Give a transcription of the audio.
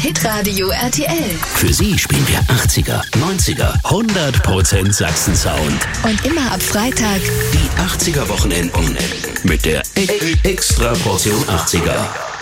Hitradio RTL. Für Sie spielen wir 80er, 90er, 100% Sachsen-Sound. Und immer ab Freitag Die 80er-Wochenenden mit der Extra-Portion 80er.